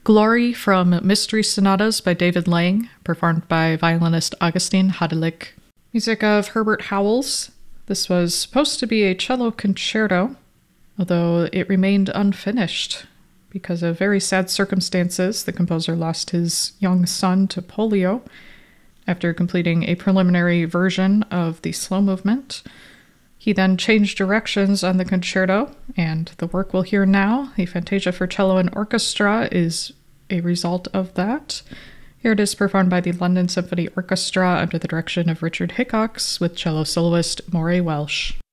Glory from Mystery Sonatas by David Lang, performed by violinist Augustin Hadelich. Music of Herbert Howells. This was supposed to be a cello concerto, although it remained unfinished. Because of very sad circumstances, the composer lost his young son to polio after completing a preliminary version of the slow movement. He then changed directions on the concerto, and the work we'll hear now, the Fantasia for Cello and Orchestra, is a result of that. Here it is performed by the London Symphony Orchestra under the direction of Richard Hickox with cello soloist Moray Welsh.